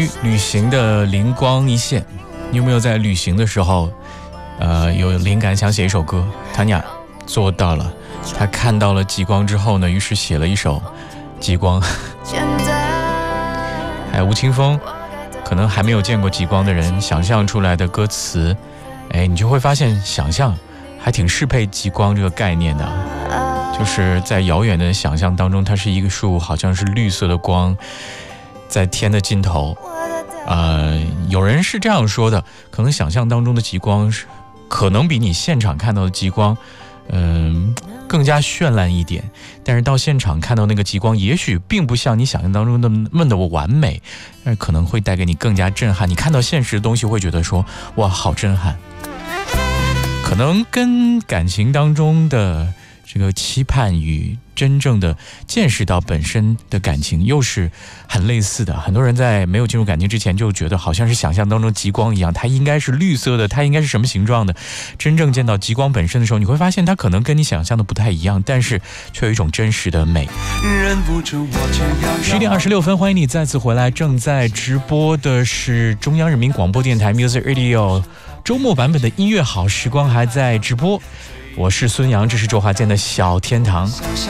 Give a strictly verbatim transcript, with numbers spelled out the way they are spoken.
于旅行的灵光一现，你有没有在旅行的时候呃，有灵感想写一首歌？谭雅做到了，她看到了极光之后呢，于是写了一首极光。还有吴青峰，可能还没有见过极光的人想象出来的歌词，哎，你就会发现想象还挺适配极光这个概念的，就是在遥远的想象当中，它是一个树，好像是绿色的光在天的尽头。呃，有人是这样说的，可能想象当中的极光是可能比你现场看到的极光嗯、呃，更加绚烂一点，但是到现场看到那个极光也许并不像你想象当中的那么的完美，但是可能会带给你更加震撼，你看到现实的东西会觉得说哇好震撼，可能跟感情当中的这个期盼与真正的见识到本身的感情又是很类似的。很多人在没有进入感情之前就觉得好像是想象当中极光一样，它应该是绿色的，它应该是什么形状的，真正见到极光本身的时候，你会发现它可能跟你想象的不太一样，但是却有一种真实的美。十一点二十六分，欢迎你再次回来，正在直播的是中央人民广播电台 Music Radio 周末版本的音乐好时光还在直播，我是孙杨，这是周华健的小天堂。